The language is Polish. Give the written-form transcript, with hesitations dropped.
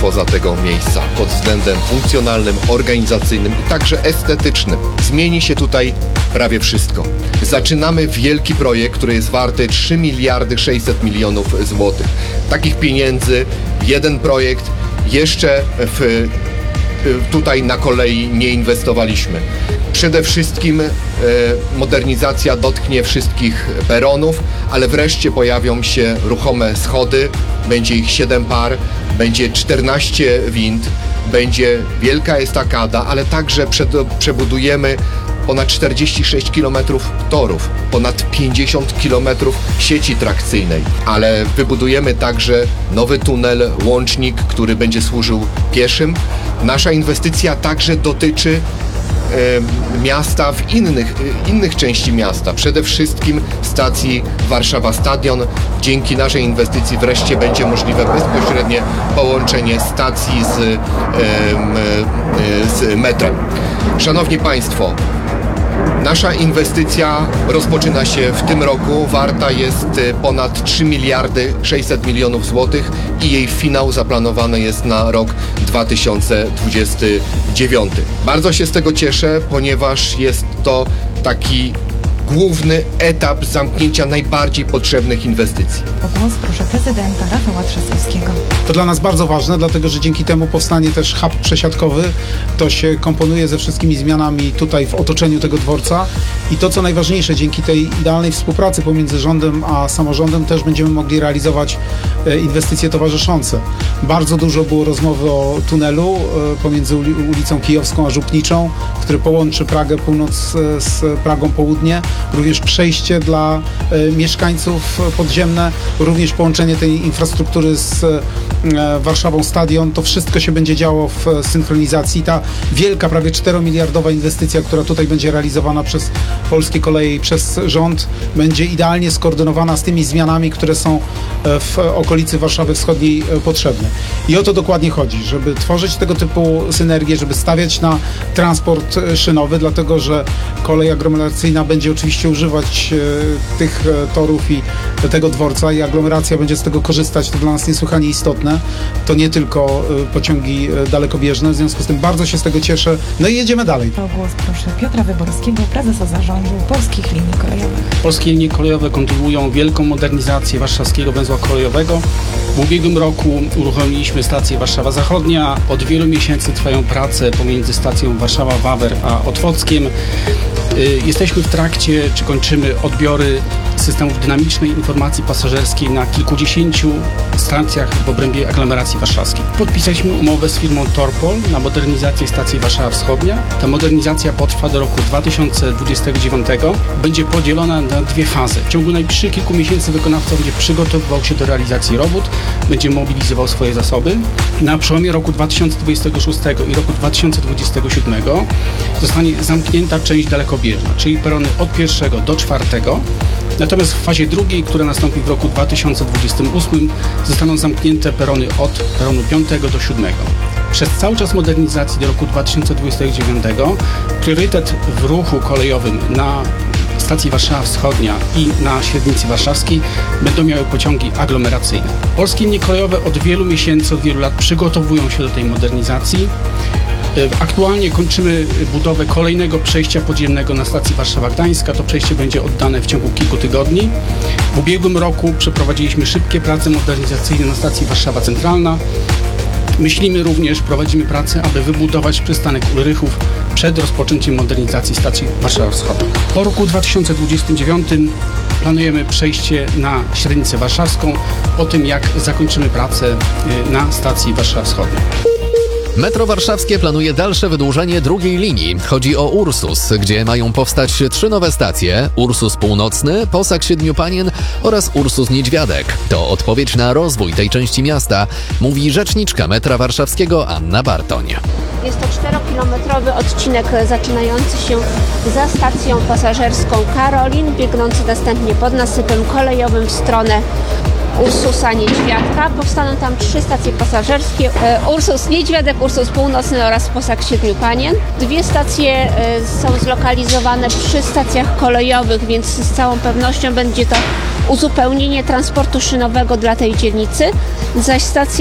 metamorfoza tego miejsca pod względem funkcjonalnym, organizacyjnym i także estetycznym. Zmieni się tutaj prawie wszystko. Zaczynamy wielki projekt, który jest warty 3 miliardy 600 milionów złotych. Takich pieniędzy jeden projekt jeszcze tutaj na kolei nie inwestowaliśmy. Przede wszystkim modernizacja dotknie wszystkich peronów, ale wreszcie pojawią się ruchome schody, będzie ich 7 par, będzie 14 wind, będzie wielka estakada, ale także przebudujemy ponad 46 km torów, ponad 50 km sieci trakcyjnej, ale wybudujemy także nowy tunel, łącznik, który będzie służył pieszym. Nasza inwestycja także dotyczy miasta w innych części miasta, przede wszystkim stacji Warszawa Stadion. Dzięki naszej inwestycji wreszcie będzie możliwe bezpośrednie połączenie stacji z metrem. Szanowni Państwo, nasza inwestycja rozpoczyna się w tym roku, warta jest ponad 3 miliardy 600 milionów złotych i jej finał zaplanowany jest na rok 2029. Bardzo się z tego cieszę, ponieważ jest to taki główny etap zamknięcia najbardziej potrzebnych inwestycji. O głos proszę prezydenta Rafała Trzaskowskiego. To dla nas bardzo ważne, dlatego że dzięki temu powstanie też hub przesiadkowy. To się komponuje ze wszystkimi zmianami tutaj w otoczeniu tego dworca i to, co najważniejsze, dzięki tej idealnej współpracy pomiędzy rządem a samorządem też będziemy mogli realizować inwestycje towarzyszące. Bardzo dużo było rozmowy o tunelu pomiędzy ulicą Kijowską a Żupniczą, który połączy Pragę Północ z Pragą Południe. Również przejście dla mieszkańców podziemne, również połączenie tej infrastruktury z Warszawą Stadion. To wszystko się będzie działo w synchronizacji. Ta wielka, prawie 4-miliardowa inwestycja, która tutaj będzie realizowana przez Polskie Koleje i przez rząd, będzie idealnie skoordynowana z tymi zmianami, które są w okolicy Warszawy Wschodniej potrzebne. I o to dokładnie chodzi, żeby tworzyć tego typu synergię, żeby stawiać na transport szynowy, dlatego że kolej aglomeracyjna będzie oczywiście używać tych torów i tego dworca i aglomeracja będzie z tego korzystać. To dla nas niesłychanie istotne. To nie tylko pociągi dalekobieżne, w związku z tym bardzo się z tego cieszę. No i jedziemy dalej. O głos proszę Piotra Wyborskiego, prezesa zarządu Polskich Linii Kolejowych. Polskie linie kolejowe kontynuują wielką modernizację warszawskiego węzła kolejowego. W ubiegłym roku uruchomiliśmy stację Warszawa Zachodnia. Od wielu miesięcy trwają prace pomiędzy stacją Warszawa-Wawer a Otwockiem. Jesteśmy w trakcie, czy kończymy odbiory systemów dynamicznej informacji pasażerskiej na kilkudziesięciu stacjach w obrębie aglomeracji warszawskiej. Podpisaliśmy umowę z firmą Torpol na modernizację stacji Warszawa Wschodnia. Ta modernizacja potrwa do roku 2029. Będzie podzielona na dwie fazy. W ciągu najbliższych kilku miesięcy wykonawca będzie przygotowywał się do realizacji robót, będzie mobilizował swoje zasoby. Na przełomie roku 2026 i roku 2027 zostanie zamknięta część dalekobieżna, czyli perony od 1 do 4. Natomiast w fazie drugiej, która nastąpi w roku 2028, zostaną zamknięte perony od peronu 5 do 7. Przez cały czas modernizacji do roku 2029 priorytet w ruchu kolejowym na stacji Warszawa Wschodnia i na średnicy warszawskiej będą miały pociągi aglomeracyjne. Polskie linie kolejowe od wielu miesięcy, od wielu lat przygotowują się do tej modernizacji. Aktualnie kończymy budowę kolejnego przejścia podziemnego na stacji Warszawa-Gdańska. To przejście będzie oddane w ciągu kilku tygodni. W ubiegłym roku przeprowadziliśmy szybkie prace modernizacyjne na stacji Warszawa Centralna. Myślimy również, prowadzimy pracę, aby wybudować przystanek Ulrychów przed rozpoczęciem modernizacji stacji Warszawa Wschodnia. Po roku 2029 planujemy przejście na średnicę warszawską, po tym jak zakończymy pracę na stacji Warszawa Wschodnia. Metro Warszawskie planuje dalsze wydłużenie drugiej linii. Chodzi o Ursus, gdzie mają powstać 3 nowe stacje: Ursus Północny, Posag Siedmiu Panien oraz Ursus Niedźwiadek. To odpowiedź na rozwój tej części miasta, mówi rzeczniczka metra warszawskiego Anna Bartoń. Jest to 4-kilometrowy odcinek zaczynający się za stacją pasażerską Karolin, biegnący następnie pod nasypem kolejowym w stronę Ursusa Niedźwiadka. Powstaną tam 3 stacje pasażerskie: Ursus Niedźwiadek, Ursus Północny oraz Posag Siedmiu Panien. 2 stacje są zlokalizowane przy stacjach kolejowych, więc z całą pewnością będzie to uzupełnienie transportu szynowego dla tej dzielnicy, zaś stacja